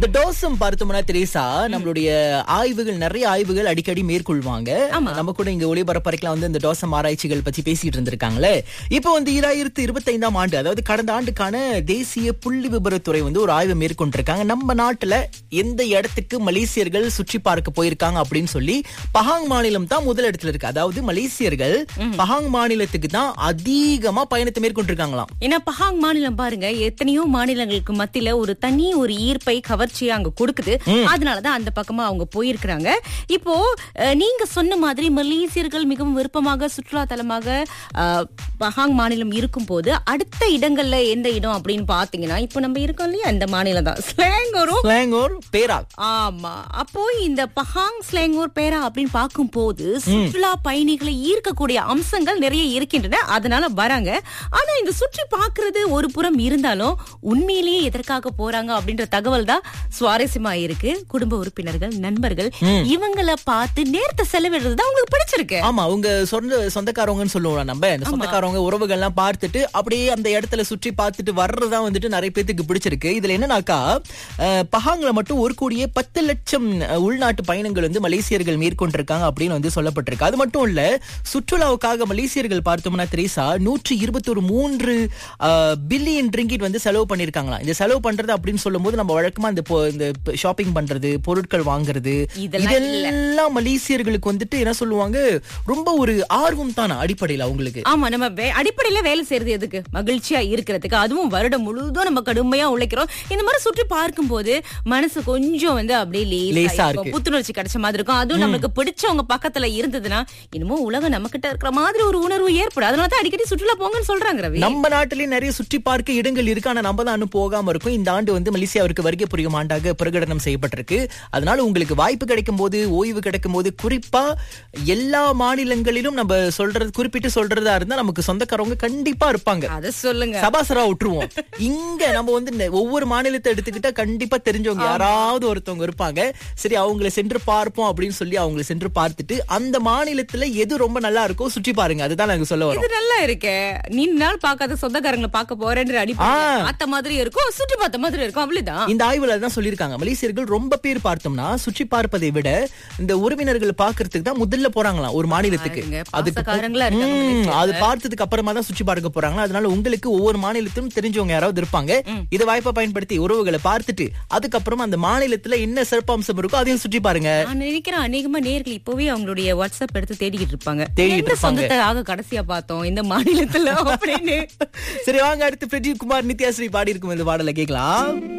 இந்த டோசம் பார்த்தோம்னா தெரேசா, நம்மளுடைய ஆய்வுகள், நிறைய ஆய்வுகள் அடிக்கடி மேற்கொள்வாங்க. நம்ம கூட இங்க ஒளிபரப்பறைக்கெல்லாம் வந்து இந்த டோசம் ஆராய்ச்சிகள் பத்தி பேசிட்டு இருந்திருக்காங்களே. இப்போ வந்து 2025ஆம் ஆண்டு, அதாவது கடந்த ஆண்டுக்கான தேசிய புள்ளி விபரத்துறை வந்து ஒரு ஆய்வு மேற்கொண்டிருக்காங்க. நம்ம நாட்டுல எந்த இடத்துக்கு மலேசியர்கள் சுற்றி பார்க்க போயிருக்காங்க அப்படின்னு சொல்லி பஹாங் மாநிலம் தான் முதல் இடத்துல இருக்கு. அதாவது மலேசியர்கள் பஹாங் மாநிலத்துக்கு தான் அதிகமா பயணத்தை மேற்கொண்டிருக்காங்களாம். ஏன்னா பஹாங் மாநிலம் பாருங்க, எத்தனையோ மாநிலங்களுக்கு மத்தியில ஒரு தனி ஒரு ஈர்ப்பை கவர்ச்சியை அங்க கொடுக்குது. அதனாலதான் அந்த பக்கமா அவங்க போயிருக்கிறாங்க. இப்போ நீங்க சொன்ன மாதிரி மலேசியர்கள் மிகவும் விருப்பமாக சுற்றுலா தலமாக பஹாங் மாநிலம் இருக்கும் போது அடுத்த இடங்கள்ல எந்த இடம் அப்படின்னு பாத்தீங்கன்னா, இப்போ நம்ம இருக்கோம் இல்லையா, இந்த மாநிலம் தான் ஸ்லாங்கூர் பேராக். ஆமா, அப்போ இந்த பஹாங் ஸ்லாங்கூர் பேரா அப்படின்னு பார்க்கும் போது சுற்றுலா பயணிகளை ஈர்க்கக்கூடிய அம்சங்கள் நிறைய இருக்கின்றன. அதனால வராங்க. ஆனா இந்த சுற்றி பார்க்கிறது ஒரு புறம் இருந்தாலும் உண்மையிலேயே எதற்காக போறாங்க அப்படின்ற தகவல் தான் சுவாரஸ்யமா இருக்கு. குடும்ப உறுப்பினர்கள், நண்பர்கள் இவங்களை பார்த்து நேரத்தை செலவிடுறது தான் உங்களுக்கு பிடிச்சிருக்கு. ஆமா, உங்க சொந்தக்காரவங்கன்னு சொல்லுவோம் நம்ம. இந்த சொந்தக்காரவங்க, உறவுகள் எல்லாம் பார்த்துட்டு அப்படியே அந்த இடத்துல சுற்றி பார்த்துட்டு வர்றதுதான் வந்துட்டு நிறைய பேத்துக்கு பிடிச்சிருக்கு. இதுல என்னன்னாக்கா, பஹாங்ல மட்டும் 1,10 லட்சம் உள்நாட்டு பயணங்கள் வந்து மலேசியர்கள் மேற்கொண்டிருக்காங்க அப்படின்னு வந்து சொல்லப்பட்டிருக்கு. அது மட்டும் இல்ல, சுற்றுலாவுக்காக மலேசியர்கள் பார்த்தோம்னா தெரேசா 123 பில்லியன் ரிங்கிட் வந்து செலவு பண்ணிருக்காங்களா. இந்த செலவு பண்றது அப்படின்னு சொல்லும் போது நம்ம வழக்கமா இந்த ஷாப்பிங் பண்றது, பொருட்கள் வாங்குறது, இதெல்லாம் மலேசியர்களுக்கு வந்துட்டு என்ன சொல்லுவாங்க, ரொம்ப ஒரு ஆர்வம் தானே அடிப்படையில அவங்களுக்கு. ஆமா, நம்ம அடிப்படையில வேலை செய்யறது எதுக்கு? மகிழ்ச்சியா இருக்கிறதுக்கு. அதுவும் வருடம் முழுவதும் நம்ம கடுமையா உழைக்கிறோம். இந்த மாதிரி சுற்றி பார்க்கும் போது மனசு கொஞ்சம் வந்து அப்படியே லேசா இருக்கும், புத்துணர்ச்சி கிடைச்ச மாதிரி இருக்கும். அதுவும் நமக்கு பிடிச்சவங்க பக்கத்துல இருந்ததுன்னா இன்னமும் உலகம் நம்ம கிட்ட இருக்கிற மாதிரி ஒரு உணர்வு ஏற்படும். அதனாலதான் அடிக்கடி சுற்றுலா போங்கன்னு சொல்றாங்க ரவி. நம்ம நாட்டிலேயே நிறைய சுற்றி பார்க்க இடங்கள் இருக்கு. ஆனா நம்ம தான் போகாம இருக்கும். இந்த ஆண்டு வந்து மலேசியாவிற்கு வருகை புரியும் ஆண்டாக பிரகடனம் செய்யப்பட்டிருக்கு. அதனால உங்களுக்கு வாய்ப்பு கிடைக்கும் போது, ஓய்வு கிடைக்கும் போது, குறிப்பா எல்லா மாநிலங்களிலும் நம்ம சொல்றது, குறிப்பிட்டு சொல்றதா இருந்தா நமக்கு சொந்தக்காரவங்க கண்டிப்பா இருப்பாங்க. அத சொல்லுங்க, சபாசரா விட்டுருவோம். இங்க நம்ம வந்து ஒவ்வொரு மாநிலத்தை எடுத்துக்கிட்டா கண்டிப்பா தெரிஞ்சவங்க யாராவது ஒருத்தவங்க இருப்பாங்க. சரி, அவங்களை சென்று பார்ப்போம் அப்படின்னு சொல்லி அவங்களை சென்று பார்த்துட்டு அந்த மாநிலத்துல எது ரொம்ப நல்லா இருக்கோ சுற்றி பாருங்க. அதுதான் நாங்க சொல்ல வரோம். இது நல்லா இருக்கே, நீ நாள் பார்க்காத சொந்தக்காரங்களை பார்க்க போறேன்ற அடிப்படை மாதிரி இருக்கும், சுற்றி பார்த்த மாதிரி இருக்கும். அவ்வளவுதான் இந்த ஆய்வுல தான் சொல்லிருக்காங்க. மலேசியர்கள் ரொம்ப பேர் பார்த்தோம்னா சுற்றி பார்ப்பதை விட இந்த உறவினர்கள் பாக்குறதுக்கு தான் முதல்ல போறாங்களாம் ஒரு மாநிலத்துக்கு. அது பார்த்ததுக்கு அப்புறமா தான் சுற்றி பார்க்க போறாங்களா. அதனால உங்களுக்கு ஒவ்வொரு மாநிலத்திலும் தெரிஞ்சவங்க யாராவது இருப்பாங்க. இதை வாய்ப்பை பயன்படுத்தி உறவுகளை பார்த்துட்டு அதுக்கப்புறமா அந்த மாநிலத்துல என்ன சிறப்பம்சம் இருக்கோ அதையும் சுற்றி பாருங்க. நான் நினைக்கிறேன் அநேகமா நேர்கள் இப்பவே அவங்களுடைய வாட்ஸ்அப் எடுத்து தேடிக்கிட்டு இருப்பாங்க. சொந்தத்தாக கடைசியா பார்த்தோம் இந்த மாநிலத்துல அப்படின்னு. சரி, வாங்க அடுத்து பிரதீப் குமார், நித்யாஸ்ரீ பாடி இருக்கும் இந்த பாடலை கேட்கலாம்.